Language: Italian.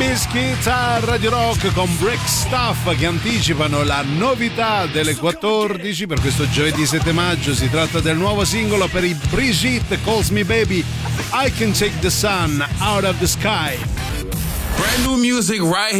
Bizkit a Radio Rock con Break Stuff, che anticipano la novità delle 14 per questo giovedì 7 maggio. Si tratta del nuovo singolo per i Brigitte, Calls Me Baby, I Can Take the Sun Out of the Sky. Brand new music right